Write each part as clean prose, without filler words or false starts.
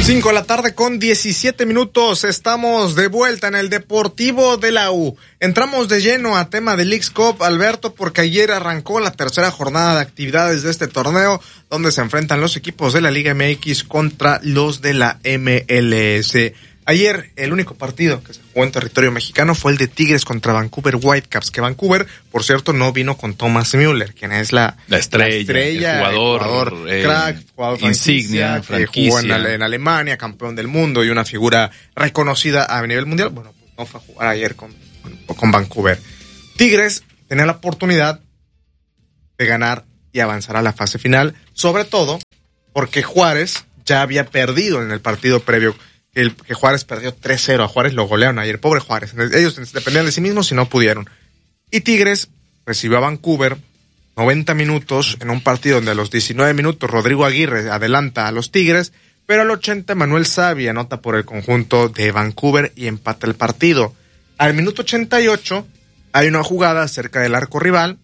5 de la tarde con 17 minutos, estamos de vuelta en el Deportivo de la U. Entramos de lleno a tema de Leagues Cup, Alberto, porque ayer arrancó la tercera jornada de actividades de este torneo, donde se enfrentan los equipos de la Liga MX contra los de la MLS. Ayer, el único partido que se jugó en territorio mexicano fue el de Tigres contra Vancouver Whitecaps, que Vancouver, por cierto, no vino con Thomas Müller, quien es la estrella, el jugador crack, jugador insignia, franquicia, que jugó en Alemania, campeón del mundo y una figura reconocida a nivel mundial. Bueno, pues no fue a jugar ayer con Vancouver. Tigres tenía la oportunidad de ganar y avanzar a la fase final, sobre todo porque Juárez ya había perdido en el partido previo. Que Juárez perdió 3-0, a Juárez lo golearon ayer, pobre Juárez, ellos dependían de sí mismos y no pudieron. Y Tigres recibió a Vancouver 90 minutos en un partido donde a los 19 minutos Rodrigo Aguirre adelanta a los Tigres, pero al 80 Manuel Savia anota por el conjunto de Vancouver y empata el partido. Al minuto 88 hay una jugada cerca del arco rival,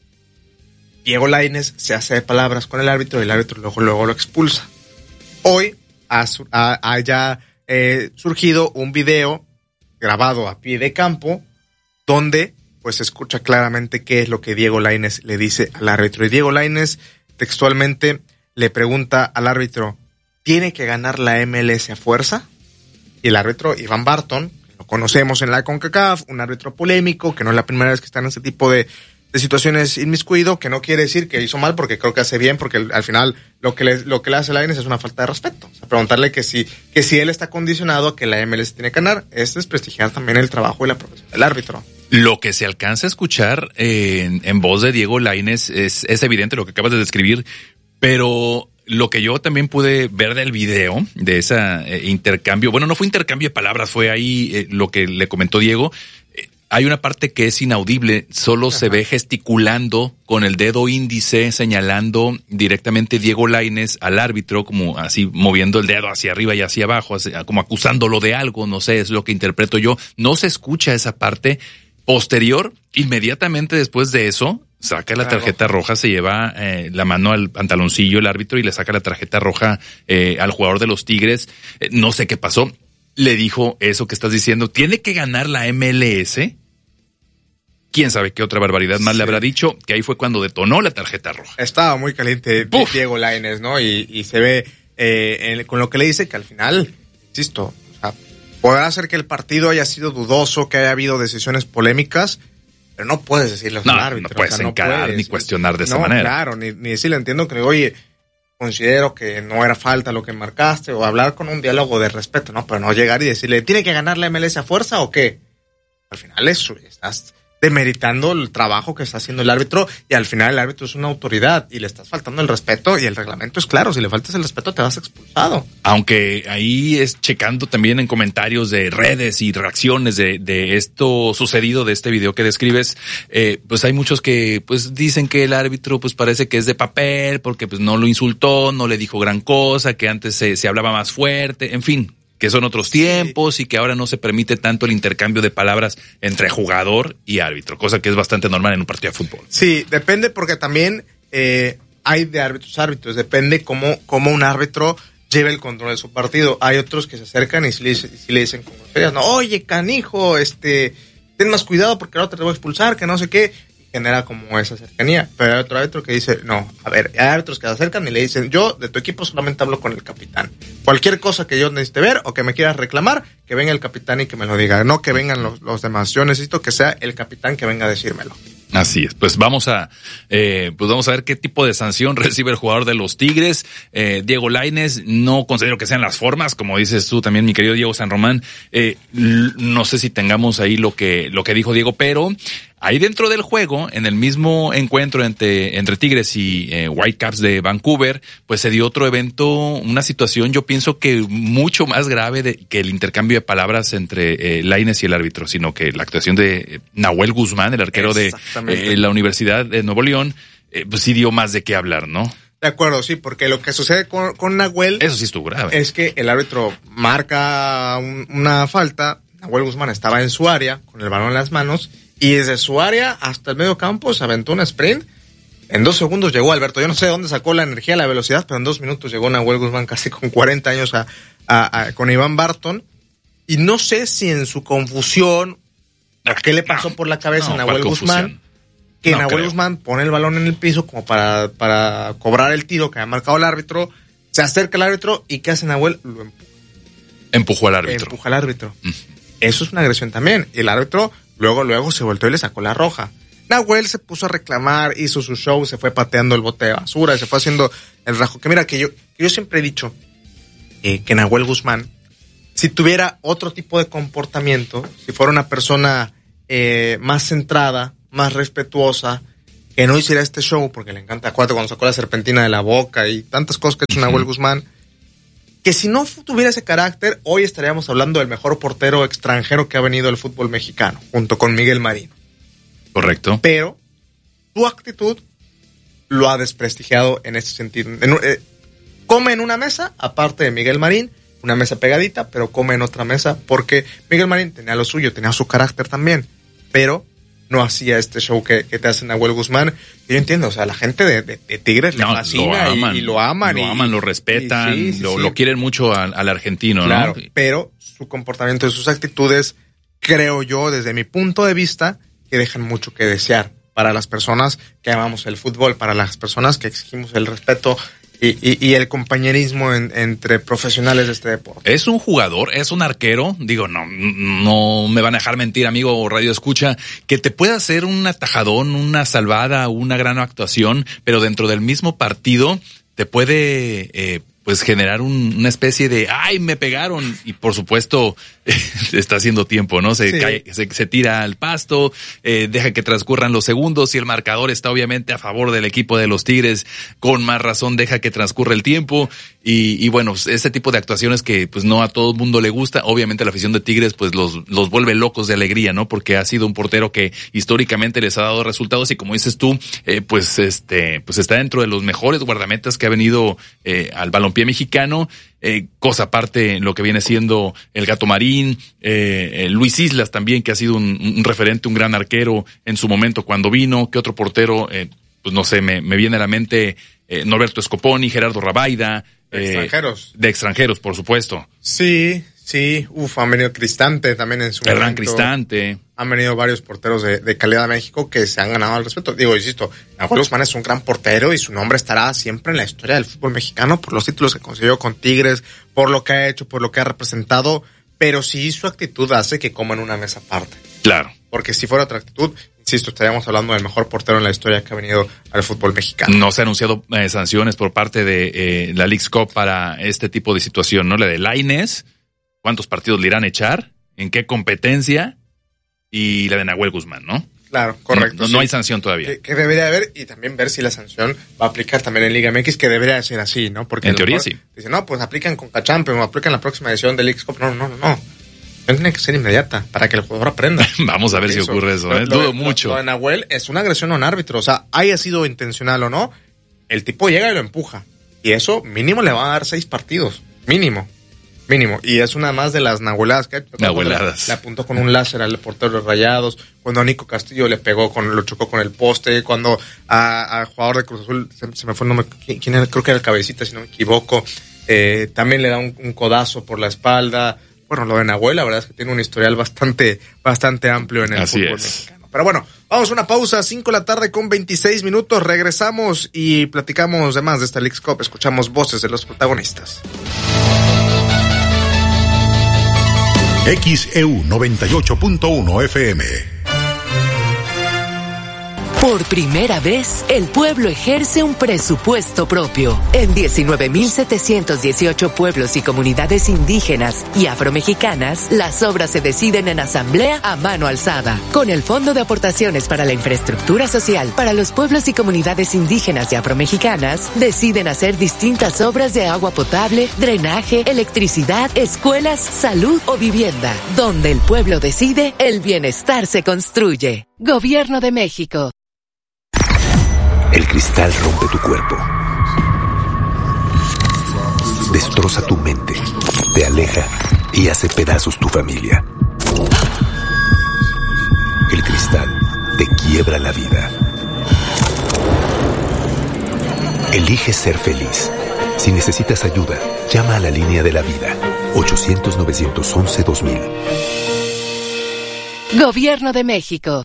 Diego Lainez se hace de palabras con el árbitro y el árbitro luego lo expulsa. Hoy haya surgido un video grabado a pie de campo donde pues se escucha claramente qué es lo que Diego Lainez le dice al árbitro. Y Diego Lainez textualmente le pregunta al árbitro, ¿tiene que ganar la MLS a fuerza? Y el árbitro, Iván Barton, que lo conocemos en la CONCACAF, un árbitro polémico, que no es la primera vez que está en ese tipo de situaciones inmiscuido, que no quiere decir que hizo mal, porque creo que hace bien, porque al final lo que le hace Lainez es una falta de respeto. O sea, preguntarle que si él está condicionado a que la MLS tiene que ganar, es desprestigiar también el trabajo y la profesión del árbitro. Lo que se alcanza a escuchar en voz de Diego Lainez es evidente lo que acabas de describir, pero lo que yo también pude ver del video, de ese intercambio, bueno, no fue intercambio de palabras, fue ahí lo que le comentó Diego. Hay una parte que es inaudible, solo se ve gesticulando con el dedo índice, señalando directamente Diego Lainez al árbitro, como así moviendo el dedo hacia arriba y hacia abajo, como acusándolo de algo, no sé, es lo que interpreto yo. No se escucha esa parte. Posterior, inmediatamente después de eso, saca la tarjeta roja, se lleva la mano al pantaloncillo el árbitro y le saca la tarjeta roja al jugador de los Tigres. No sé qué pasó. Le dijo eso que estás diciendo, ¿tiene que ganar la MLS? ¿Quién sabe qué otra barbaridad más le habrá dicho? Que ahí fue cuando detonó la tarjeta roja. Estaba muy caliente Diego Lainez, ¿no? Y se ve con lo que le dice que al final, insisto, o sea, podrá ser que el partido haya sido dudoso, que haya habido decisiones polémicas, pero no puedes decirle al árbitro. No puedes encarar ni cuestionar de esa manera. Claro, ni decirle, entiendo que, oye, considero que no era falta lo que marcaste, o hablar con un diálogo de respeto, ¿no? Pero no llegar y decirle, ¿tiene que ganar la MLS a fuerza o qué? Al final estás demeritando el trabajo que está haciendo el árbitro, y al final el árbitro es una autoridad y le estás faltando el respeto, y el reglamento es claro, si le faltas el respeto te vas expulsado. Aunque ahí es checando también en comentarios de redes y reacciones de esto sucedido, de este video que describes, pues hay muchos que pues dicen que el árbitro pues parece que es de papel, porque pues no lo insultó, no le dijo gran cosa, que antes se hablaba más fuerte, en fin, que son otros tiempos y que ahora no se permite tanto el intercambio de palabras entre jugador y árbitro, cosa que es bastante normal en un partido de fútbol. Sí, depende, porque también hay de árbitros, depende cómo un árbitro lleve el control de su partido. Hay otros que se acercan y si le dicen como ustedes, no, oye, canijo, ten más cuidado porque ahora te voy a expulsar, que no sé qué, genera como esa cercanía. Pero hay otro árbitro que dice, no, a ver, hay árbitros que se acercan y le dicen, yo de tu equipo solamente hablo con el capitán. Cualquier cosa que yo necesite ver o que me quieras reclamar, que venga el capitán y que me lo diga, no que vengan los demás. Yo necesito que sea el capitán que venga a decírmelo. Así es, pues vamos a ver qué tipo de sanción recibe el jugador de los Tigres. Diego Lainez, no considero que sean las formas, como dices tú también, mi querido Diego San Román. No sé si tengamos ahí lo que dijo Diego, pero ahí dentro del juego, en el mismo encuentro entre Tigres y Whitecaps de Vancouver, pues se dio otro evento, una situación yo pienso que mucho más grave que el intercambio de palabras entre Lainez y el árbitro, sino que la actuación de Nahuel Guzmán, el arquero de la Universidad de Nuevo León, pues sí dio más de qué hablar, ¿no? De acuerdo, sí, porque lo que sucede con Nahuel... Eso sí estuvo grave. Es que el árbitro marca una falta, Nahuel Guzmán estaba en su área, con el balón en las manos, y desde su área hasta el medio campo se aventó un sprint. En 2 segundos llegó Alberto. Yo no sé de dónde sacó la energía, la velocidad, pero en 2 minutos llegó Nahuel Guzmán casi con 40 años con Iván Barton, y no sé si en su confusión, ¿qué le pasó por la cabeza a Nahuel Guzmán? Que Nahuel Guzmán pone el balón en el piso como para cobrar el tiro que había marcado el árbitro, se acerca al árbitro y ¿qué hace Nahuel? Lo empuja. Empuja al árbitro. Eso es una agresión también. Y el árbitro luego se volteó y le sacó la roja. Nahuel se puso a reclamar, hizo su show, se fue pateando el bote de basura, se fue haciendo el rajo. Que mira, que yo siempre he dicho que Nahuel Guzmán, si tuviera otro tipo de comportamiento, si fuera una persona más centrada, más respetuosa, que no hiciera este show, porque le encanta, acuérdate cuando sacó la serpentina de la boca y tantas cosas que ha hecho Nahuel Guzmán, que si no tuviera ese carácter, hoy estaríamos hablando del mejor portero extranjero que ha venido al fútbol mexicano, junto con Miguel Marín. Correcto. Pero su actitud lo ha desprestigiado en ese sentido. Come en una mesa, aparte de Miguel Marín, una mesa pegadita, pero come en otra mesa porque Miguel Marín tenía lo suyo, tenía su carácter también, pero no hacía este show que te hace Nahuel Guzmán. Y yo entiendo, o sea, la gente de Tigres le fascina y lo aman. Lo respetan, lo quieren mucho al argentino, claro, ¿no? Pero su comportamiento y sus actitudes, creo yo, desde mi punto de vista, que dejan mucho que desear para las personas que amamos el fútbol, para las personas que exigimos el respeto y el compañerismo entre profesionales de este deporte. Es un jugador, es un arquero, digo, no me van a dejar mentir, amigo Radio Escucha, que te puede hacer un atajadón, una salvada, una gran actuación, pero dentro del mismo partido te puede pues generar una especie de ¡ay, me pegaron! Y por supuesto está haciendo tiempo, ¿no? Se tira al pasto, deja que transcurran los segundos y el marcador está obviamente a favor del equipo de los Tigres, con más razón deja que transcurra el tiempo y bueno, ese tipo de actuaciones que pues no a todo el mundo le gusta, obviamente la afición de Tigres pues los vuelve locos de alegría, ¿no? Porque ha sido un portero que históricamente les ha dado resultados y como dices tú, pues está dentro de los mejores guardametas que ha venido al balompié mexicano, cosa aparte lo que viene siendo el Gato Marín, Luis Islas también, que ha sido un referente, un gran arquero en su momento cuando vino. ¿Qué otro portero? Pues no sé, me viene a la mente Norberto Scoponi, Gerardo Rabaida. Extranjeros. De extranjeros, por supuesto. Sí. Han venido Cristante también en su momento. Hernán Cristante. Han venido varios porteros de calidad de México que se han ganado el respeto. Digo, insisto, Nahuel Guzmán es un gran portero y su nombre estará siempre en la historia del fútbol mexicano por los títulos que consiguió con Tigres, por lo que ha hecho, por lo que ha representado, pero sí su actitud hace que coma en una mesa aparte. Claro. Porque si fuera otra actitud, insisto, estaríamos hablando del mejor portero en la historia que ha venido al fútbol mexicano. No se han anunciado sanciones por parte de la Leagues Cup para este tipo de situación, ¿no? La de Lainez, ¿cuántos partidos le irán a echar? ¿En qué competencia? Y la de Nahuel Guzmán, ¿no? Claro, correcto. No hay sanción todavía. Que debería haber, y también ver si la sanción va a aplicar también en Liga MX, que debería ser así, ¿no? Porque en teoría sí. Dicen, no, pues aplican con Champions o aplican la próxima edición del Leagues Cup. No. Tiene que ser inmediata para que el jugador aprenda. Vamos a ver si ocurre eso, dudo mucho. Lo de Nahuel es una agresión a un árbitro, o sea, haya sido intencional o no, el tipo llega y lo empuja. Y eso mínimo le va a dar 6 partidos. Mínimo. Y es una más de las nahueladas que ha hecho. Nahueladas. Le apuntó con un láser al portero de Rayados. Cuando a Nico Castillo le pegó, lo chocó con el poste. Cuando al jugador de Cruz Azul, se me fue el nombre, ¿quién era? Creo que era el Cabecita, si no me equivoco. También le da un codazo por la espalda. Bueno, lo de Nahuel, la verdad es que tiene un historial bastante amplio en el fútbol mexicano. Pero bueno, vamos a una pausa, 5:26 p.m. Regresamos y platicamos de más de esta Leagues Cup. Escuchamos voces de los protagonistas. XEU 98.1 FM. Por primera vez, el pueblo ejerce un presupuesto propio. En 19.718 pueblos y comunidades indígenas y afromexicanas, las obras se deciden en asamblea a mano alzada. Con el Fondo de Aportaciones para la Infraestructura Social para los pueblos y comunidades indígenas y afromexicanas, deciden hacer distintas obras de agua potable, drenaje, electricidad, escuelas, salud o vivienda. Donde el pueblo decide, el bienestar se construye. Gobierno de México. El cristal rompe tu cuerpo, destroza tu mente, te aleja y hace pedazos tu familia. El cristal te quiebra la vida. Elige ser feliz. Si necesitas ayuda, llama a la línea de la vida. 800-911-2000. Gobierno de México.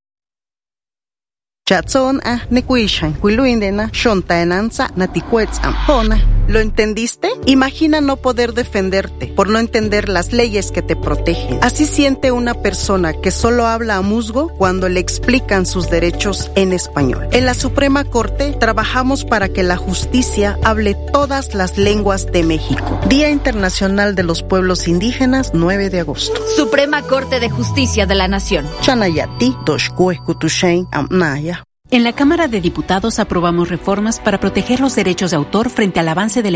Chatson nekuishan kuiluindena shontaenanza naticuetz ampona. ¿Lo entendiste? Imagina no poder defenderte por no entender las leyes que te protegen. Así siente una persona que solo habla a musgo cuando le explican sus derechos en español. En la Suprema Corte trabajamos para que la justicia hable todas las lenguas de México. Día Internacional de los Pueblos Indígenas, 9 de agosto. Suprema Corte de Justicia de la Nación. Chanayati, Doshkue, Kutushain, Amnaya. En la Cámara de Diputados aprobamos reformas para proteger los derechos de autor frente al avance de la